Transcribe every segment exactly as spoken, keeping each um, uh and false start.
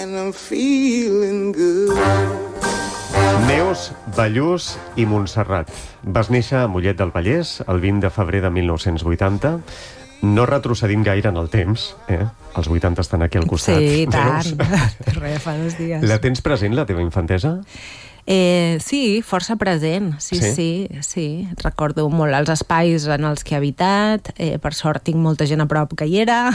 and I'm feeling good. Neus, Ballús i Montserrat. Vas néixer a Mollet del Vallès el vint de febrer de mil nou-cents vuitanta. No retrocedim gaire en el temps, eh? Els vuitanta estan aquí al costat. Sí, tant. Neus. Res, fa dos dies. La tens present, la teva infantesa? Eh, sí, força present, sí, Sí? sí, sí. Recordo molt els espais en els que he habitat, eh, per sort tinc molta gent a prop que hi era,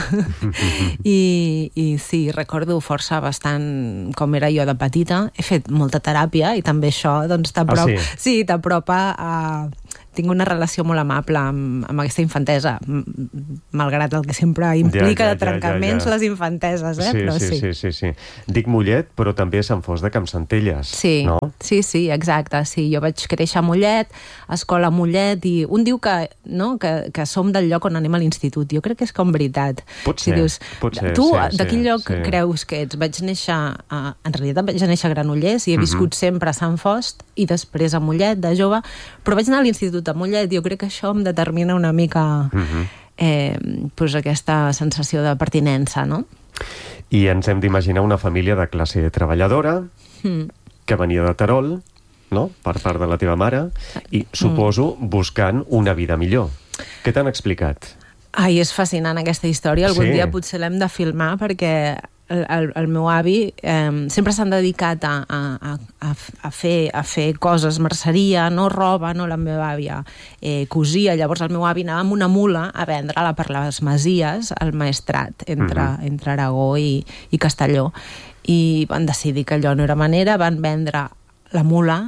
I, i sí, recordo força bastant com era jo de petita. He fet molta teràpia i també això doncs, t'aprop... Ah, sí? Sí, t'apropa a... Tinc una relació molt amable amb, amb aquesta infantesa, malgrat el que sempre implica Ja, ja, de trencaments ja, ja, ja. les infanteses, eh? Sí, Però sí, sí, sí, sí. Dic Mollet, però també Sant Fost de Campsentelles, sí, no? Sí, sí, exacte. Sí. Jo vaig créixer a Mollet, a escola a Mollet, i un diu que, no, que, que som del lloc on anem a l'institut. Jo crec que és com veritat. Pot si ser, dius, pot ser, tu, sí, de quin sí, lloc sí. creus que ets? Vaig néixer, a, en realitat vaig néixer a Granollers i he viscut Mhm. sempre a Sant Fost i després a Mollet, de jove, però vaig anar a l'institut a Mollet i jo crec que això em determina una mica Mhm. eh, pues aquesta sensació de pertinença, no? I ens hem d'imaginar una família de classe treballadora Mm. que venia de Terol, no?, per part de la teva mare, i suposo buscant una vida millor. Què t'han explicat? Ai, és fascinant aquesta història. Algun Sí. dia potser l'hem de filmar perquè el, el, el meu avi eh, sempre s'han dedicat a, a, a, a, fer, a fer coses, merceria, no roba, no, la meva àvia eh, cosia. Llavors el meu avi anava amb una mula a vendre-la per les Masies al Maestrat, entre, Mhm. entre Aragó i, i Castelló. I van decidir que allò no era manera, van vendre la mula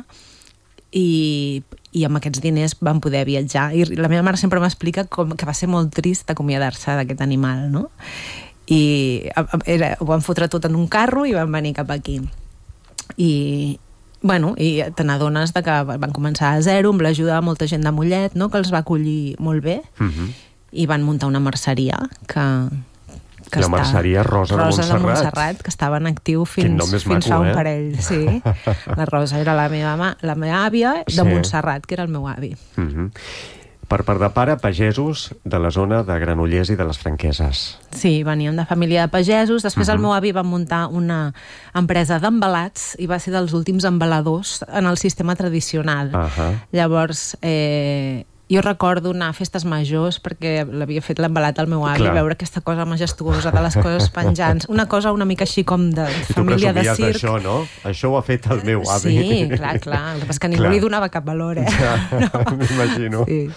i, i amb aquests diners van poder viatjar. I la meva mare sempre m'explica com que va ser molt trist acomiadar-se d'aquest animal, no? I era, ho van fotre tot en un carro i van venir cap aquí. I, bueno, i te n'adones de que van començar a zero amb l'ajuda de molta gent de Mollet, no?, que els va acollir molt bé, Mhm. i van muntar una merceria que... que La merceria Rosa de Rosa de Montserrat. Montserrat, que estava en actiu Quin fins, nom més fins maco, fa un eh? parell. Sí. La Rosa era la meva, ma, la meva àvia de Sí. Montserrat, que era el meu avi. Mhm. Per part de pare, pagesos de la zona de Granollers i de les Franqueses. Sí, veníem de família de pagesos. Després Mhm. el meu avi va muntar una empresa d'embalats i va ser dels últims embaladors en el sistema tradicional. Ahà. Llavors, eh, jo recordo anar a festes majors perquè l'havia fet l'embalat al meu avi, Clar. veure aquesta cosa majestuosa de les coses penjants. Una cosa una mica així com de I tu família de presumies circ. d'això, no? Això ho ha fet el meu avi. Sí, clar, clar. El que passa és que ningú Clar. li donava cap valor, eh? Ja, m'imagino. Sí.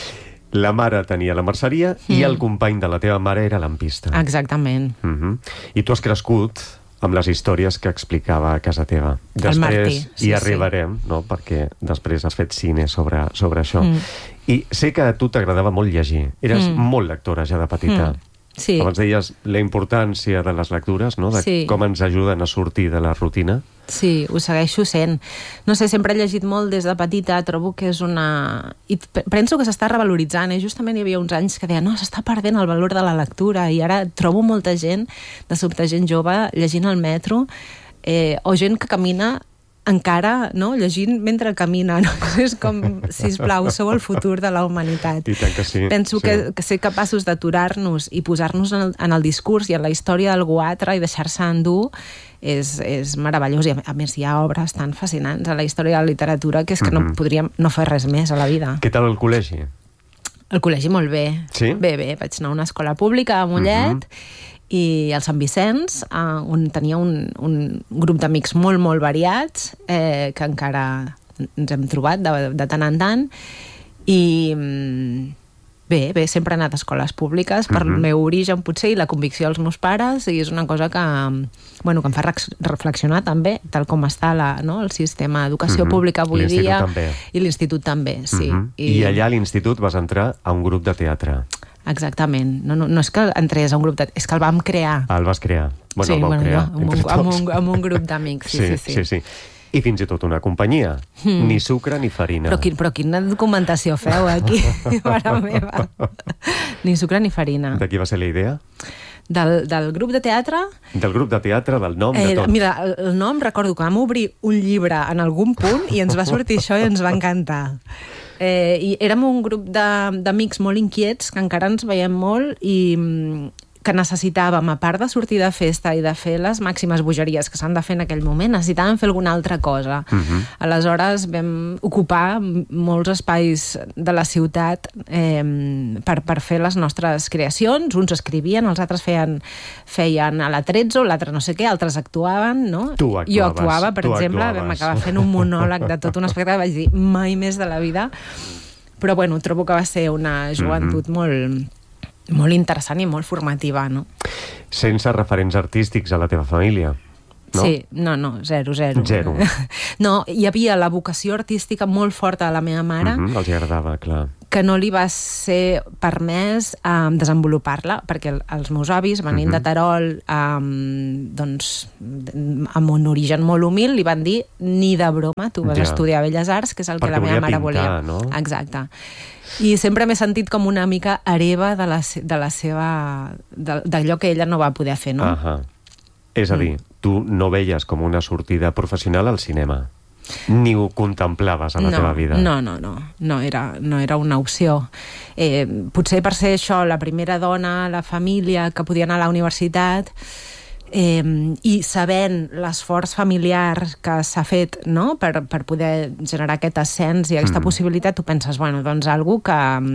La mare tenia la merceria Mm. i el company de la teva mare era lampista. Exactament. Mhm. I tu has crescut amb les històries que explicava a casa teva. Després Martí, sí, hi arribarem, no?, perquè després has fet cine sobre, sobre això. Mm. I sé que a tu t'agradava molt llegir. Eres Mm. molt lectora ja de petita. Mm. Sí. Abans deies la importància de les lectures, no?, de Sí. com ens ajuden a sortir de la rutina. Sí, ho segueixo sent. No sé, sempre he llegit molt des de petita, trobo que és una... I p- penso que s'està revaloritzant, eh? Justament hi havia uns anys que deia no, s'està perdent el valor de la lectura, i ara trobo molta gent, de sobte gent jove, llegint al metro, eh, o gent que camina encara, no?, llegint mentre camina, no? És com, sisplau, sou el futur de la humanitat. I tant que sí. Penso sí. que, que ser capaços d'aturar-nos i posar-nos en, el, en el discurs i en la història d'algú altre i deixar-se endur és, és meravellós. I a, a més hi ha obres tan fascinants a la història de la literatura que és que Mhm. no podríem no fer res més a la vida. Què tal el col·legi? El col·legi molt bé. Sí? Bé, bé. Vaig anar a una escola pública a Mollet Mhm. i al Sant Vicenç, eh, on tenia un, un grup d'amics molt, molt variats, eh, que encara ens hem trobat de, de tant en tant, i mm, bé, bé, sempre he anat a escoles públiques per Mhm. el meu origen potser i la convicció dels meus pares, i és una cosa que, bueno, que em fa rex- reflexionar també, tal com està la, no, el sistema d'educació Mhm. pública avui L'institut dia. també. I l'institut també, sí. Mhm. I... I allà a l'institut vas entrar a un grup de teatre. Exactament. No, no, no és que entrés a un grup de... És que el vam crear. Ah, el vas crear. Bueno, sí, el vau bueno, crear. jo, amb, entre un, amb, tots. un, amb un grup d'amics, sí, sí, sí. sí, sí. I fins i tot una companyia. Mm. Ni sucre ni farina. Però, quin, però quina documentació feu aquí, mare meva. Ni sucre ni farina. De qui va ser la idea? Del, del grup de teatre... Del grup de teatre, del nom, de Eh, tot. mira, el, el nom, recordo que vam obrir un llibre en algun punt i ens va sortir això i ens va encantar. Eh, i érem un grup de- d'amics molt inquiets, que encara ens veiem molt, i, que necessitàvem, a part de sortir de festa i de fer les màximes bogeries que s'han de fer en aquell moment, necessitàvem fer alguna altra cosa. Uh-huh. Aleshores vam ocupar molts espais de la ciutat eh, per, per fer les nostres creacions. Uns escrivien, els altres feien, feien a la tretze, l'altre no sé què, altres actuaven, no? Tu actuaves. Jo actuava, per tu exemple, actuaves. vam acabar fent un monòleg de tot un espectacle, vaig dir, mai més de la vida. Però bueno, trobo que va ser una joventut uh-huh. molt... molt interessant i molt formativa, no? Sense referents artístics a la teva família, no? Sí, no, no, zero, zero. Zero. No, hi havia la vocació artística molt forta de la meva mare, Mm-hmm, els agradava, clar. que no li va ser permès um, desenvolupar-la, perquè el, els meus avis, venint mm-hmm. de Terol, um, doncs, amb un origen molt humil, li van dir, ni de broma, tu vas ja. estudiar Belles Arts, que és el perquè que la meva mare pintar, volia. No? Exacte. I sempre m'he sentit com una mica hereva de la, de la seva... d'allò que ella no va poder fer, no? Ahà. És a dir, mm. tu no veies com una sortida professional al cinema. Ni ho contemplaves a la no, teva vida. No, no, no. No era, no era una opció. Eh, potser per ser això, la primera dona a la família que podia anar a la universitat, eh, i sabent l'esforç familiar que s'ha fet, no?, per, per poder generar aquest ascens i aquesta mm. possibilitat, tu penses, bueno, doncs algú que,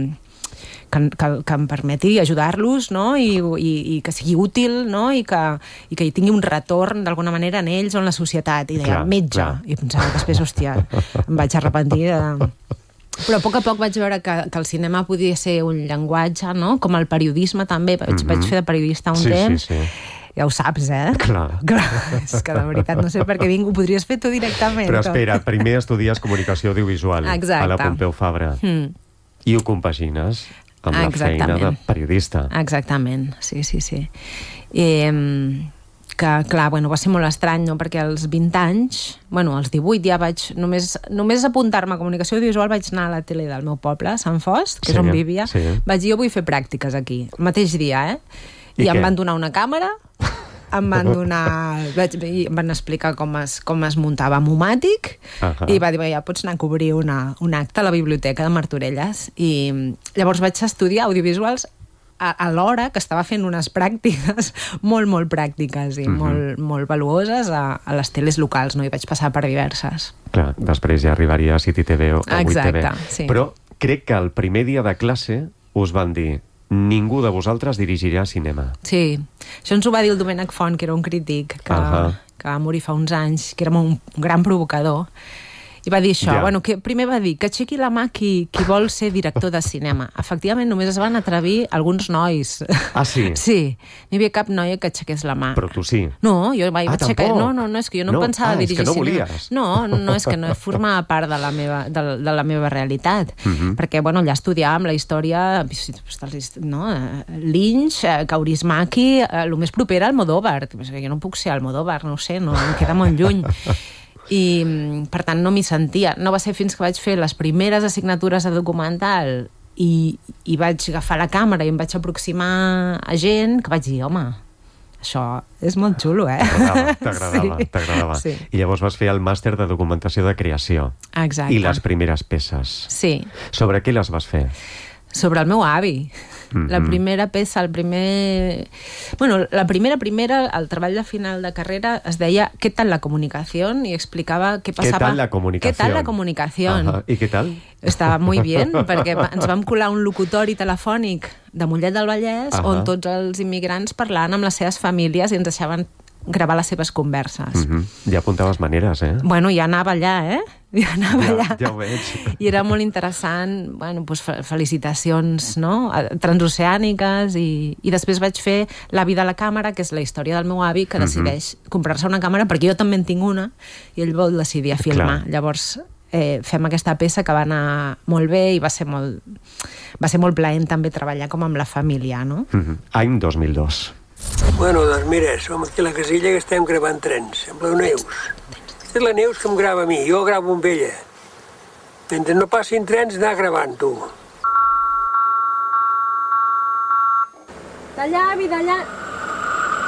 que, que, que em permeti ajudar-los, no?, I, i, i que sigui útil, no?, i que, i que hi tingui un retorn d'alguna manera en ells o en la societat. I deia, clar, metge. Clar. I pensava després, hòstia, em vaig arrepentir de... Però a poc a poc vaig veure que, que el cinema podia ser un llenguatge, no?, com el periodisme també. Vaig, mm-hmm. vaig fer de periodista un sí, temps. Sí, sí. Ja ho saps, eh? Clar. Clar. És que de veritat no sé per què vinc, ho podries fer tu directament. Però espera, primer estudies comunicació audiovisual. Exacte. A la Pompeu Fabra. Mm. I ho compagines amb la Exactament. feina de periodista. Exactament, sí, sí, sí. Eh, que, clar, bueno, va ser molt estrany, no?, perquè als vint anys, bueno, als divuit ja vaig... Només, només apuntar-me a comunicació audiovisual vaig anar a la tele del meu poble, Sant Fost, que sí, és on vivia. Sí. Vaig dir, jo vull fer pràctiques aquí, el mateix dia, eh? I, I em van donar una càmera, em van donar... Vaig, em van explicar com es, com es muntava Momàtic, uh-huh. i va dir, ja pots anar a cobrir una, un acte a la biblioteca de Martorelles. I llavors vaig estudiar audiovisuals a, a l'hora que estava fent unes pràctiques molt, molt pràctiques i uh-huh. molt, molt valuoses a, a les teles locals, no? I vaig passar per diverses. Clar, després ja arribaria a City T V o a vuit T V. Sí. Però crec que el primer dia de classe us van dir ningú de vosaltres dirigirà cinema. Sí, això ens ho va dir el Domènec Font, que era un crític que, uh-huh. que va morir fa uns anys, que era un gran provocador, i va dir això, yeah. bueno, que primer va dir que aixequi la mà qui, qui vol ser director de cinema. Efectivament, només es van atrevir alguns nois. Ah, sí? Sí, no hi havia cap noia que aixequés la mà. Però tu sí? No, jo mai ah, vaig aixecar... No, no, no, és que jo no, no. pensava ah, dirigir és que no cinema. volies. No, no, és que no formava part de la meva, de, de la meva realitat. Uh-huh. Perquè, bueno, allà estudiàvem la història, no? Lynch, Kaurismäki, el més proper al Almodóvar. Jo no puc ser Almodóvar, no ho sé, no, em queda molt lluny. I per tant no m'hi sentia. No va ser fins que vaig fer les primeres assignatures de documental i, i vaig agafar la càmera i em vaig aproximar a gent que vaig dir, home, això és molt xulo, eh? T'agradava, t'agradava, sí. t'agradava. Sí. I llavors vas fer el màster de documentació de creació. Exacte. I les primeres peces. Sí. Sobre què les vas fer? Sobre el meu avi. Mm-hmm. La primera peça, el primer... Bueno, la primera, primera, el treball de final de carrera es deia ¿Qué tal la comunicación? I explicava què passava... ¿Qué tal la comunicación? ¿Qué tal la comunicación? Ajá. ¿Y qué tal? Estava muy bien, perquè ens vam colar un locutori telefònic de Mollet del Vallès, uh-huh. on tots els immigrants parlaven amb les seves famílies i ens deixaven gravar les seves converses. Uh-huh. Ja apuntaves maneres, eh? Bueno, ja anava allà, eh? Ja anava ja, allà. Ja ho veig. I era molt interessant, bueno, doncs felicitacions, no?, transoceàniques, i, i després vaig fer L'avi de la càmera, que és la història del meu avi, que decideix uh-huh. comprar-se una càmera, perquè jo també en tinc una, i ell vol decidir a filmar. Clar. Llavors, eh, fem aquesta peça que va anar molt bé i va ser molt, va ser molt plaent també treballar com amb la família, no? Uh-huh. Any dos mil dos. Bueno, doncs mira, som aquí a la casilla que estem gravant trens, amb la Neus. Aquesta és la Neus que em grava a mi, jo gravo amb ella. Mentre no passin trens, anar gravant, tu. D'allà, avi, d'allà.